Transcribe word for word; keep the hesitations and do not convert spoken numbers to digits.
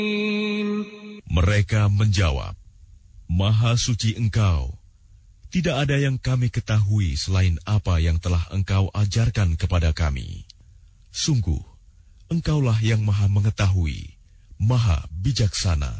Mereka menjawab, Maha suci Engkau, tidak ada yang kami ketahui selain apa yang telah Engkau ajarkan kepada kami. Sungguh, Engkaulah yang Maha mengetahui, Maha bijaksana.